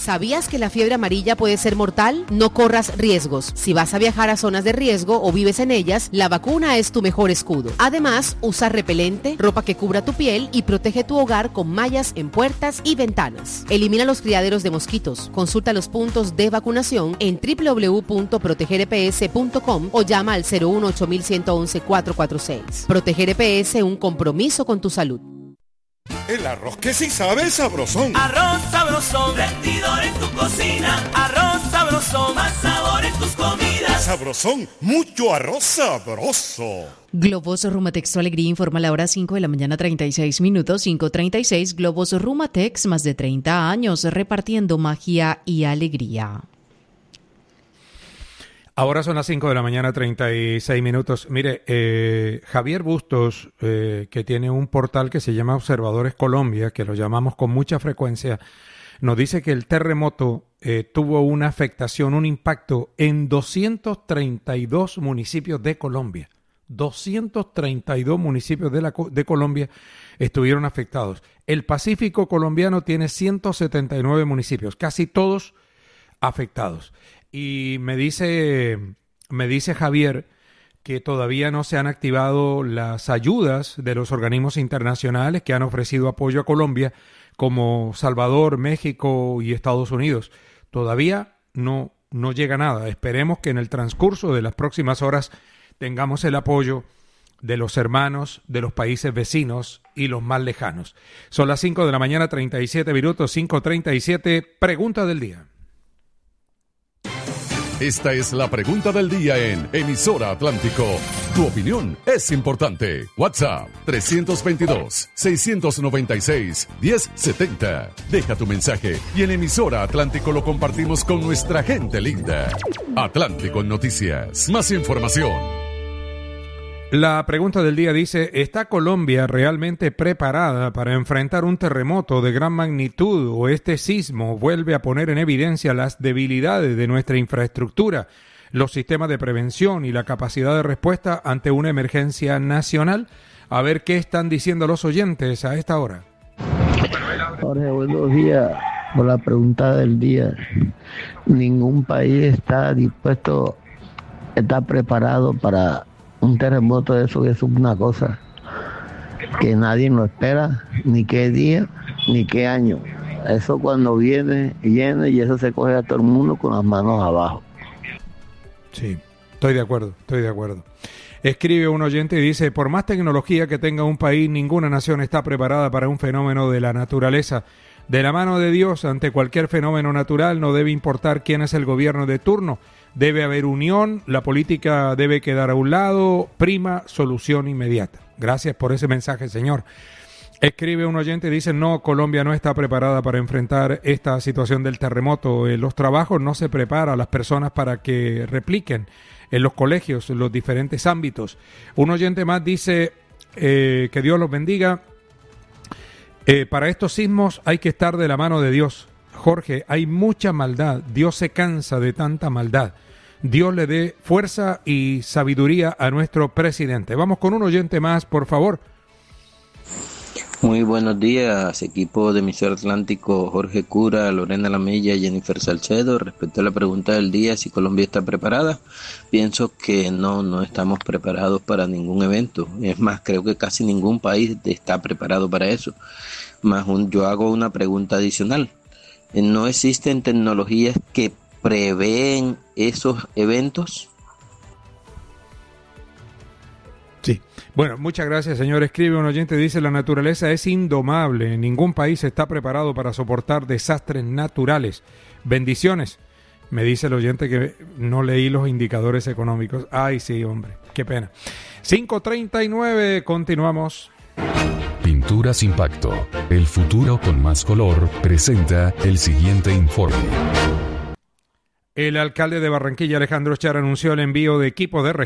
¿Sabías que la fiebre amarilla puede ser mortal? No corras riesgos. Si vas a viajar a zonas de riesgo o vives en ellas, la vacuna es tu mejor escudo. Además, usa repelente, ropa que cubra tu piel y protege tu hogar con mallas en puertas y ventanas. Elimina los criaderos de mosquitos. Consulta los puntos de vacunación en www.protegereps.com o llama al 018-111-446. Proteger EPS, un compromiso con tu salud. El arroz que sí sabe es sabrosón. Arroz sabrosón, rendidor en tu cocina. Arroz sabrosón, más sabor en tus comidas. Sabrosón, mucho arroz sabroso. Globos Rumatex Tu Alegría informa a la hora 5 de la mañana 36 minutos, 5:36. Globos Rumatex, más de 30 años repartiendo magia y alegría. Ahora son las 5 de la mañana, 36 minutos. Mire, Javier Bustos, que tiene un portal que se llama Observadores Colombia, que lo llamamos con mucha frecuencia, nos dice que el terremoto tuvo una afectación, un impacto en 232 municipios de Colombia. 232 municipios de Colombia estuvieron afectados. El Pacífico colombiano tiene 179 municipios, casi todos afectados. Y me dice Javier que todavía no se han activado las ayudas de los organismos internacionales que han ofrecido apoyo a Colombia, como Salvador, México y Estados Unidos. Todavía no llega nada. Esperemos que en el transcurso de las próximas horas tengamos el apoyo de los hermanos de los países vecinos y los más lejanos. Son las 5 de la mañana, 37 minutos, 5:37. Pregunta del día. Esta es la pregunta del día en Emisora Atlántico. Tu opinión es importante. WhatsApp 322-696-1070. Deja tu mensaje y en Emisora Atlántico lo compartimos con nuestra gente linda. Atlántico Noticias. Más información. La pregunta del día dice, ¿está Colombia realmente preparada para enfrentar un terremoto de gran magnitud o este sismo vuelve a poner en evidencia las debilidades de nuestra infraestructura, los sistemas de prevención y la capacidad de respuesta ante una emergencia nacional? A ver qué están diciendo los oyentes a esta hora. Jorge, buenos días. Por la pregunta del día, ningún país está preparado para un terremoto de eso, que es una cosa que nadie lo espera, ni qué día, ni qué año. Eso cuando viene y eso se coge a todo el mundo con las manos abajo. Sí, estoy de acuerdo. Escribe un oyente y dice, por más tecnología que tenga un país, ninguna nación está preparada para un fenómeno de la naturaleza. De la mano de Dios, ante cualquier fenómeno natural, no debe importar quién es el gobierno de turno. Debe haber unión, la política debe quedar a un lado, prima solución inmediata. Gracias por ese mensaje, señor. Escribe un oyente y dice, no, Colombia no está preparada para enfrentar esta situación del terremoto. En los trabajos no se prepara a las personas para que repliquen en los colegios, en los diferentes ámbitos. Un oyente más dice, que Dios los bendiga. Para estos sismos hay que estar de la mano de Dios. Jorge, hay mucha maldad. Dios se cansa de tanta maldad. Dios le dé fuerza y sabiduría a nuestro presidente. Vamos con un oyente más, por favor. Muy buenos días, equipo de Emisora Atlántico, Jorge Cura, Lorena Lamella y Jennifer Salcedo. Respecto a la pregunta del día, si Colombia está preparada, pienso que no estamos preparados para ningún evento. Es más, creo que casi ningún país está preparado para eso. Yo hago una pregunta adicional. ¿No existen tecnologías que prevén esos eventos? Sí. Bueno, muchas gracias, señor. Escribe un oyente, dice, la naturaleza es indomable. Ningún país está preparado para soportar desastres naturales. Bendiciones. Me dice el oyente que no leí los indicadores económicos. Ay, sí, hombre. Qué pena. 5:39, continuamos. Pinturas Impacto, el futuro con más color, presenta el siguiente informe. El alcalde de Barranquilla, Alejandro Char, anunció el envío de equipos de